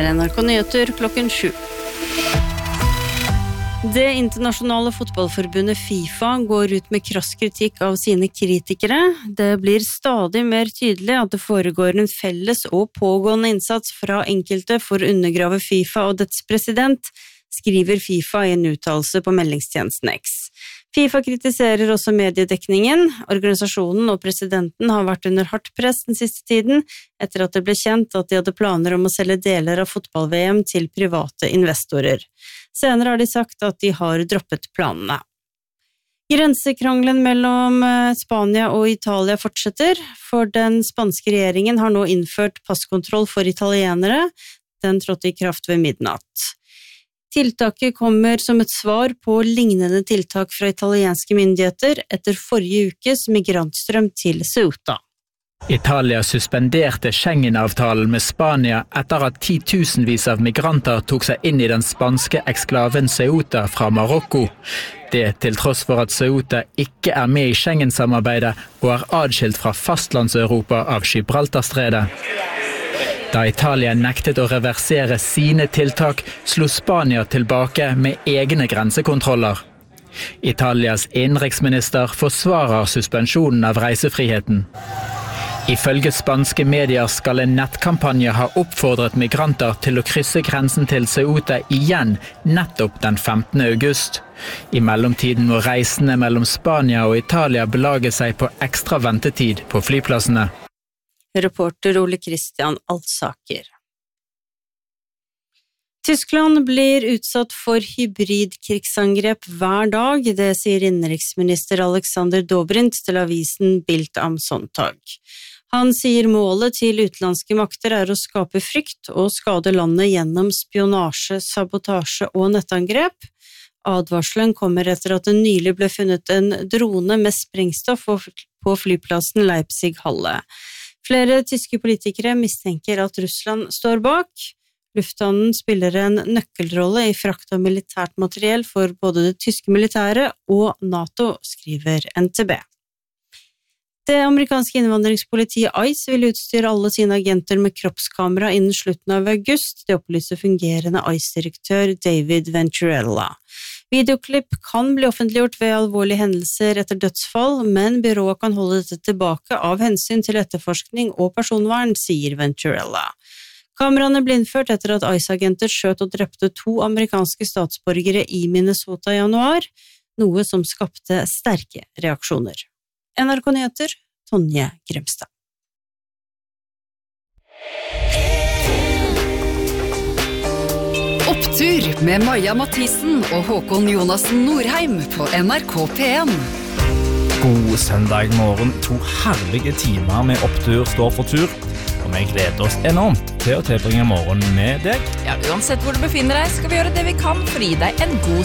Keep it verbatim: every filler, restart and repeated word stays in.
N R K Nyheter klokken sju. Det internasjonale fotballforbundet FIFA går ut med krass kritikk av sine kritikere. Det blir stadig mer tydelig at det foregår en felles og pågående innsats fra enkelte for å undergrave FIFA og dets president, skriver FIFA i en uttalelse på meldingstjenesten X. FIFA kritiserer også mediedekningen. Organisasjonen og presidenten har vært under hardt press den siste tiden, etter at det ble kjent at de hadde planer om å selge deler av fotball-V M til private investorer. Senere har de sagt at de har droppet planene. Grensekrangelen mellom Spania og Italia fortsetter, for den spanske regjeringen har nå innført passkontroll for italienere. Den trådte i kraft ved midnatt. Tiltaket kommer som et svar på lignende tiltak fra italienske myndigheter etter forrige ukes migrantstrøm til Ceuta. Italia suspenderte Schengen-avtalen med Spania etter at titusenvis av migranter tok seg inn i den spanske eksklaven Ceuta fra Marokko. Det til tross for at Ceuta ikke er med i Schengen-samarbeidet og er adskilt fra fastlandseuropa av Gibraltarstredet. Da Italia nektet å reversere sine tiltak, slo Spania tilbake med egne grensekontroller. Italias innenriksminister forsvarer suspensjonen av reisefriheten. Ifølge spanske medier skal en nettkampanje ha oppfordret migranter til å krysse grensen til Ceuta igjen nettopp den femtende august. I mellomtiden må reisende mellom Spania og Italia belage seg på ekstra ventetid på flyplassene. Reporter Ole Christian Altsaker. Tyskland blir utsatt for hybridkrigsangrep hver dag, det sier innenriksminister Alexander Dobrindt til avisen Bild am Sonntag. Han sier målet til utenlandske makter er å skape frykt og skade landet gjennom spionasje, sabotasje og nettangrep. Advarselen kommer etter at det nylig ble funnet en drone med sprengstoff på flyplassen Leipzig-Halle. Flere tyske politikere mistenker at Russland står bak. Lufthavnen spiller en nøkkelrolle i frakt av militært materiell for både det tyske militæret og NATO, skriver N T B. Det amerikanske innvandringspolitiet ICE vil utstyre alle sine agenter med kroppskamera innen slutten av august, det opplyser fungerende ICE-direktør David Venturella. Videoklipp kan bli offentliggjort ved alvorlige hendelser etter dødsfall, men byrået kan holde dette tilbake av hensyn til etterforskning og personvern, sier Venturella. Kameraene ble innført etter at ICE-agenter skjøt og drepte to amerikanske statsborgere i Minnesota i januar, noe som skapte sterke reaksjoner. N R K Nyheter, Tonje Grimstad. Opptur med Maja Mathisen og Håkon Jonassen Norheim på N R K P en. God søndag morgen, to herlige timer med Opptur står for tur, og vi gleder oss enormt til å tilbringe morgenen med deg. Ja, uansett hvor du befinner deg, skal vi gjøre det vi kan for å gi deg en god